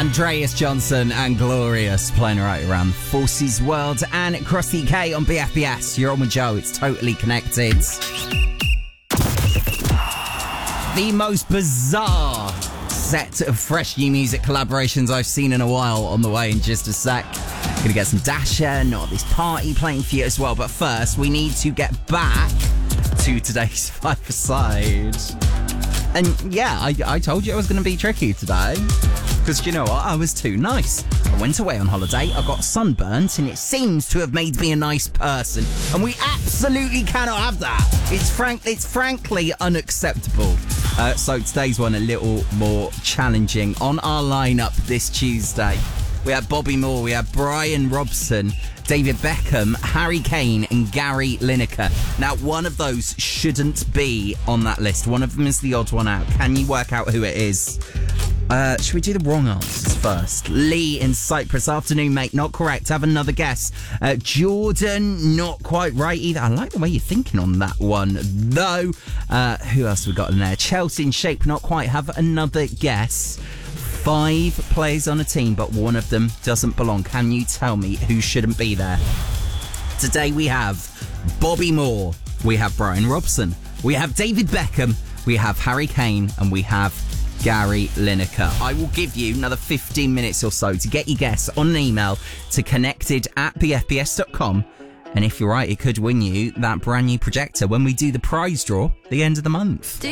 Andreas Johnson and Glorious playing right around the Forces world and across the UK on BFBS. You're on with Joe. It's totally connected. The most bizarre set of fresh new music collaborations I've seen in a while on the way in just a sec. Gonna get some Dasher, Not This Party playing for you as well. But first, we need to get back to today's five-a-side. And yeah, I told you it was going to be tricky today. Because you know what? I was too nice. I went away on holiday, I got sunburnt, and it seems to have made me a nice person. And we absolutely cannot have that. It's frankly unacceptable. So today's one a little more challenging. On our lineup this Tuesday, we have Bobby Moore, we have Brian Robson, David Beckham, Harry Kane and Gary Lineker. Now, one of those shouldn't be on that list. One of them is the odd one out. Can you work out who it is? Should we do the wrong answers first? Lee in Cyprus. Afternoon, mate. Not correct. Have another guess. Jordan, not quite right either. I like the way you're thinking on that one, though. Who else we got in there? Chelsea in Shape. Not quite. Have another guess. 5 players on a team, but one of them doesn't belong. Can you tell me who shouldn't be there? Today we have Bobby Moore. We have Brian Robson. We have David Beckham. We have Harry Kane. And we have Gary Lineker. I will give you another 15 minutes or so to get your guess on an email to connected@bfbs.com. And if you're right, it could win you that brand new projector when we do the prize draw at the end of the month.